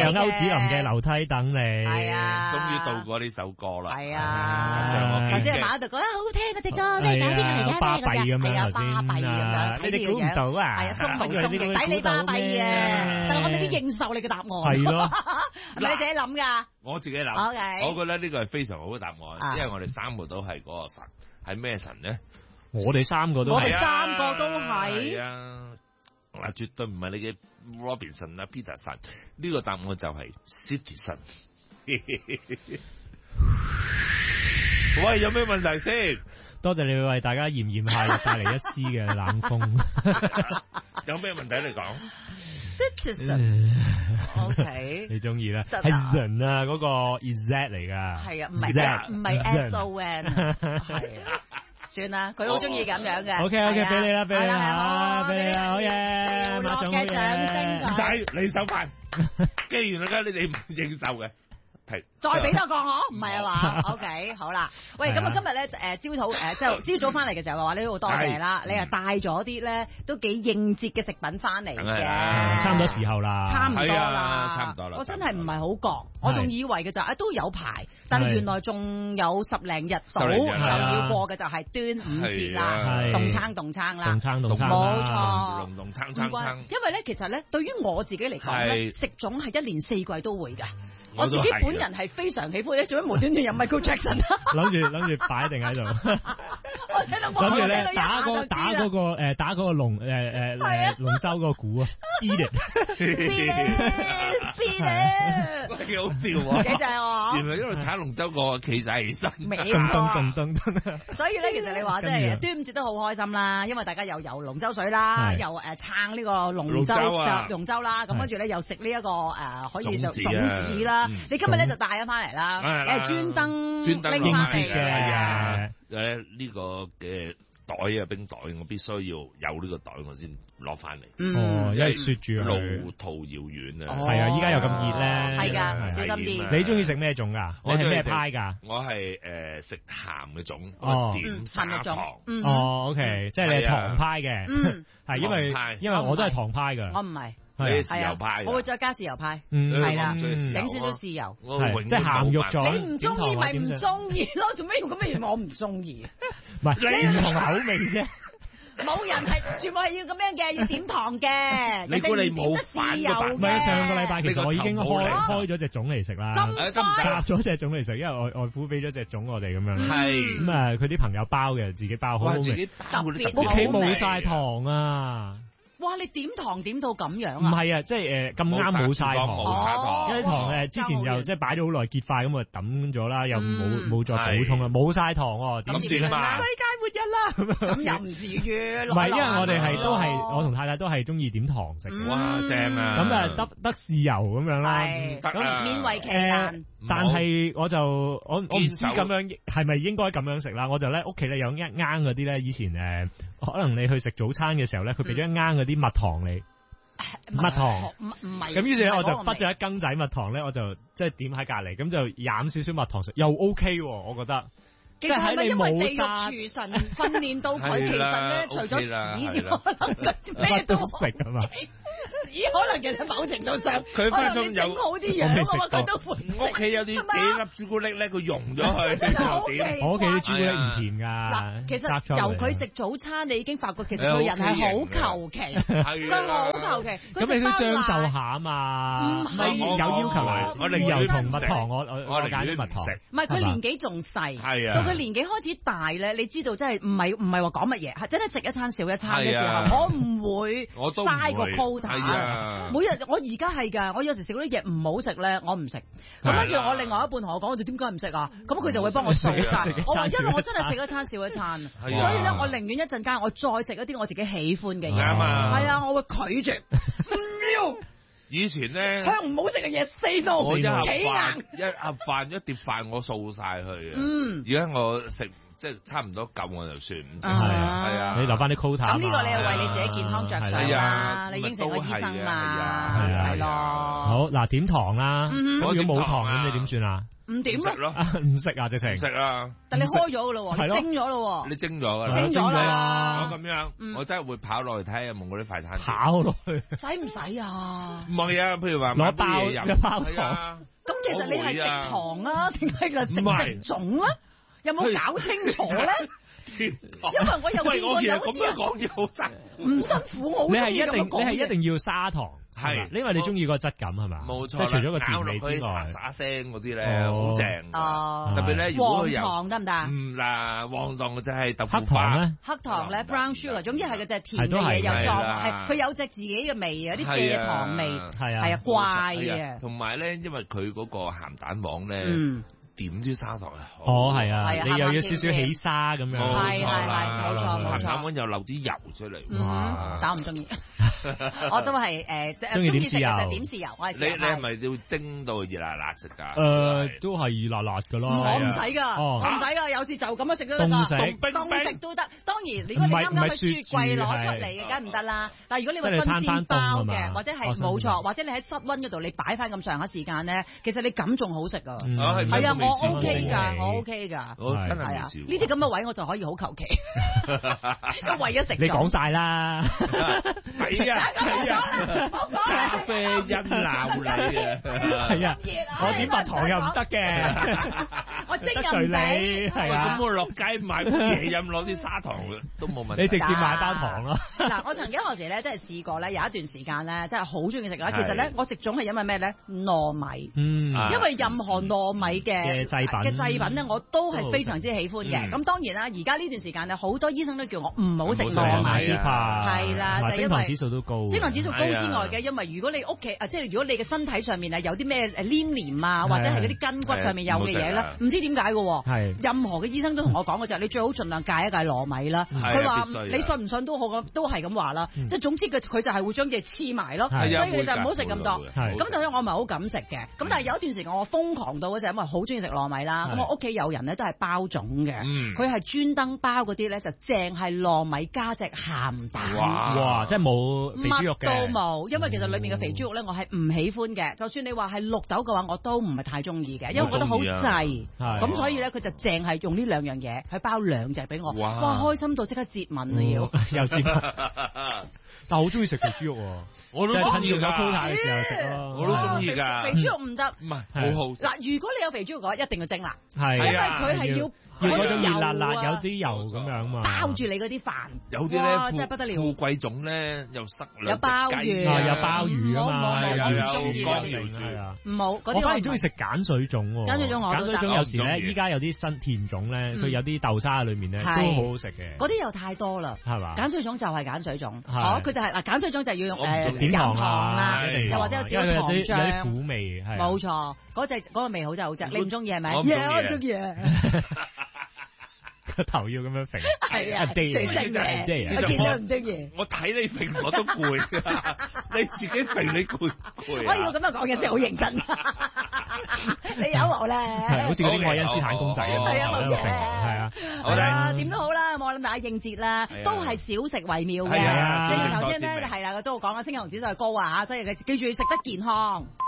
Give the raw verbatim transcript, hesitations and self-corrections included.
有歐子林嘅樓梯等你。 係啊， 終於到過呢首歌啦。 係啊， 頭先馬度覺得好聽啊啲歌，咩解邊個嚟㗎？ 巴閉咁樣， 係啊，巴閉咁樣， 你哋估唔到啊？ 係啊，鬆毛鬆翼，抵你巴閉啊！但係我未必認受你嘅答案。 係咯， 係咪你自己諗㗎？ 我自己諗。 OK， 我覺得呢個係非常好嘅答案，因為我哋三個都係嗰個神，係咩神咧？ 我哋三個都係， 我哋三個都係。 係啊，嗱，絕對唔係你嘅 Robinson 啊 Peterson，呢個答案就係 Citizen。喂，有咩問題先？ 多謝你為大家炎炎夏日帶嚟一絲嘅冷風。 有咩問題嚟講 ？Citizen，OK， 你中意啦？係人啊，嗰個 is that 嚟噶？ 係啊，唔係唔係 S O N， 係啊。算啦，佢好中意咁樣嘅。 O K O K， 俾你啦，俾你啦， 俾你啦，好嘢，馬上嘅掌聲， 唔使你手快，既然大家你哋唔認受嘅。 再俾多個我，唔係啊嘛 ，OK， 好啦，喂，咁啊今日咧誒朝早誒即係朝早翻嚟嘅時候嘅話咧，好多謝啦，你又帶咗啲咧都幾應節嘅食品翻嚟嘅， 差唔多時候啦， 差唔多啦， 差唔多啦， 我真係唔係好覺，我仲以為嘅就誒都有排，但係原來仲有十零日到就要過嘅就係端午節啦，凍撐凍撐啦， 凍撐凍撐， 冇錯， 凍凍撐撐撐， 因為咧其實咧對於我自己嚟講咧，食粽係一年四季都會㗎。我自己本人係非常喜歡咧，做乜無端端有 Michael Jackson 啊？ 諗住諗住擺定喺度，諗住咧打嗰打嗰個誒打嗰個龍誒誒誒龍舟嗰個鼓啊 ，beat it，beat it，beat it， 喂，幾好笑啊！ 幾正喎！ 原來一路踩龍舟個企晒起身， 冇錯。 所以咧，其實你話即係端午節都好開心啦，因為大家又遊龍舟水啦，又誒撐呢個龍舟龍舟啦，咁跟住咧又食呢一個誒可以就粽子啦。你今日咧就帶咗翻嚟啦，你係專登專登拎翻嚟嘅。誒呢個嘅袋啊冰袋，我必須要有呢個袋我先攞翻嚟。 哦，因為雪住路途遙遠啊。 係啊，依家又咁熱咧。 係㗎，小心啲。 你中意食咩粽㗎？你係咩派㗎？ 我係誒食鹹嘅粽， 哦， 點砂糖。 哦，OK，即係你係糖派嘅。嗯，係因為因為我都係糖派㗎。 我唔係。 係豉油派， 我會再加豉油派， 嗯， 係啦，整少少豉油， 係即係鹹肉咗。 你唔中意咪唔中意咯？做咩要咁樣？我唔中意。 唔係你唔同口味啫。 冇人係全部係要咁樣嘅，要點糖嘅。 你估你冇豉油？ 唔係上個禮拜其實我已經開開咗隻粽嚟食啦，夾咗隻粽嚟食，因為外外父俾咗隻粽我哋咁樣。 係咁啊，佢啲朋友包嘅，自己包好好味。 自己包特別屋企冇晒糖啊！ 哇！你點糖點到咁樣啊？ 唔係啊，即係誒咁啱冇晒糖， 哦、 因為糖誒之前又即係擺咗好耐結塊咁啊抌咗啦，又冇冇再補充啦，冇晒糖喎，點算啊？世界末日啦！ 咁又唔至於， 唔係因為我哋係都係我同太太都係中意點糖食， 哇正啊！ 咁啊得得豉油咁樣啦， 咁勉為其難。 但係我就我我唔知咁樣係咪應該咁樣食啦，我就咧屋企咧有一啱嗰啲咧，以前誒可能你去食早餐嘅時候咧，佢俾咗一啱嗰啲蜜糖你，蜜糖唔唔係。咁於是咧我就畢咗一羹仔蜜糖咧，我就即係點喺隔離，咁就飲少少蜜糖食，又 OK 喎，我覺得。 其實係咪因為地獄廚神訓練到佢，其實咧除咗屎之外，咩都食啊嘛。 屎可能其實某程度上， 佢分鐘有好啲樣啊嘛，佢都會食。 屋企有啲幾粒朱古力咧，佢溶咗佢。 我屋企啲朱古力唔甜㗎。 嗱，其實由佢食早餐，你已經發覺其實佢人係好求其，真係好求其。 咁你都將就下啊嘛，唔係有要求嚟。我豉油同蜜糖，我我我揀啲蜜糖。 唔係佢年紀仲細， 係啊。 到佢年紀開始大咧，你知道真係唔係唔係話講乜嘢，係真係食一餐少一餐嘅時候，我唔會嘥個 quota。每日我而家係㗎，我有時食嗰啲嘢唔好食咧，我唔食。咁跟住我另外一半同我講，我哋點解唔食啊？咁佢就會幫我數晒。我話因為我真係食一餐少一餐，所以咧我寧願一陣間我再食一啲我自己喜歡嘅嘢。 啱啊！ 係啊，我會拒絕。唔要。 以前咧香唔好食嘅嘢四度， 我一盒飯一盒飯一碟飯我掃晒佢啊！ 嗯， 而家我食即係差唔多夠我就算，係啊， 係啊， 你留翻啲 quota。 咁呢個你係為你自己健康着想啦，你應承個醫生嘛，係咯。 好嗱，點糖啦，咁如果冇糖咁你點算啊？ 唔點食咯， 唔食啊，直情唔食啊。 但你開咗噶咯，你蒸咗咯， 你蒸咗噶啦， 蒸咗啦。 我咁樣，我真係會跑落去睇下有冇嗰啲快餐。 跑落去， 使唔使啊？ 唔係啊，譬如話攞包一包糖。 咁其實你係食糖啊，定係就食食種啊？有冇搞清楚咧？因為我又見過有啲人講嘢好真， 唔辛苦，我你係一定你係一定要砂糖， 係， 因為你中意個質感係嘛？ 冇錯， 即係除咗個甜味之外， 沙沙聲嗰啲咧好正， 哦， 特別咧如果有黃糖得唔得？ 唔嗱，黃糖就係豆腐黑糖咧， 黑糖咧 brown sugar，總之係嗰隻甜嘅嘢有裝，係佢有隻自己嘅味啊，啲蔗糖味， 係啊， 係啊，怪嘅。 同埋咧，因為佢嗰個鹹蛋黃咧。點啲砂糖啊！ 哦，係啊，你又要少少起沙咁樣， 係係係，冇錯冇錯。 鹹蛋又漏啲油出嚟， 哇！但我唔中意，我都係誒， 中意點豉油， 點豉油，我係你你係咪要蒸到熱辣辣食㗎？ 誒，都係熱辣辣㗎咯。 我唔使㗎，我唔使㗎，有時就咁樣食都得㗎，凍食都得。當然，如果你啱啱喺雪櫃攞出嚟嘅，梗唔得啦。但係如果你話新鮮包嘅，或者係冇錯，或者你喺室溫嗰度你擺翻咁上下時間咧，其實你咁仲好食㗎。係啊。我 OK 㗎，我 OK 㗎， 我真係啊！呢啲咁嘅位我就可以好求其，因為一食你講晒啦， 係啊，係啊，咖啡因鬧你啊， 係啊，我點蜜糖又唔得嘅， 我即刻你係啊， 咁我落街買嘢飲攞啲砂糖都冇問題， 你直接買包糖咯。 嗱，我曾經嗰時咧，真係試過咧，有一段時間咧，真係好中意食啦。其實咧，我食種係因為咩咧？糯米， 嗯， 因為任何糯米嘅。 嘅製品嘅製品咧，我都係非常之喜歡嘅。咁當然啦，而家呢段時間咧，好多醫生都叫我唔好食糯米，係啦，就因為指數都高， 脂肪指數高之外嘅，因為如果你屋企啊，即係如果你嘅身體上面啊有啲咩誒黏連啊，或者係嗰啲筋骨上面有嘅嘢咧，唔知點解嘅，係任何嘅醫生都同我講嘅就係你最好盡量戒一戒糯米啦。佢話你信唔信都好，都係咁話啦。即係總之佢佢就係會將嘢黐埋咯，所以你就唔好食咁多。咁但係我唔係好敢食嘅。咁但係有一段時間我瘋狂到嗰陣，因為好中意食糯米啦。咁我屋企有人咧都係包種嘅，佢係專登包嗰啲咧就淨係糯米加隻鹹蛋。 哇！即係冇肥豬肉嘅， 乜都冇，因為其實裏面嘅肥豬肉咧我係唔喜歡嘅。就算你話係綠豆嘅話，我都唔係太中意嘅，因為我覺得好滯。咁所以咧佢就淨係用呢兩樣嘢去包兩隻俾我。哇！開心到即刻接吻啊要， 又接吻。但係好中意食肥豬肉喎， 我都中意㗎。 嘅時候食咯， 我都中意㗎。 肥豬肉唔得， 唔係好好食。 嗱，如果你有肥豬肉嘅話，一定要蒸辣， 係， 因為佢係要要嗰種熱辣辣，有啲油咁樣嘛， 包住你嗰啲飯。 有啲咧， 真係不得了。 富貴種咧又塞有鮑魚， 有鮑魚啊嘛， 我唔中意嗰啲， 係啊， 唔好。 我反而中意食鹼水粽喎， 鹼水粽我都得。 鹼水粽有時咧，依家有啲新甜粽咧，佢有啲豆沙喺裏面咧，都好好食嘅。 嗰啲又太多啦， 係嘛？ 鹼水粽就係鹼水粽，哦，佢就係嗱，鹼水粽就要用誒點糖啦，又或者有少少糖漿， 有啲苦味，係冇錯，嗰隻嗰個味好真係好正。你唔中意係咪？ 我唔中意， 我中意。 個頭要咁樣揈， 係啊，最正嘅。我見到唔中意。 我睇你揈我都攰，你自己揈你攰攰。 我要咁樣講嘅真係好認真。你有我咧， 係好似嗰啲愛因斯坦公仔啊嘛， 係啊，冇錯， 係啊， 好啦，點都好啦，我諗大家應節啦，都係少食為妙嘅。正如頭先咧，係啦，都講啦，星紅指數係高啊嚇，所以記住食得健康。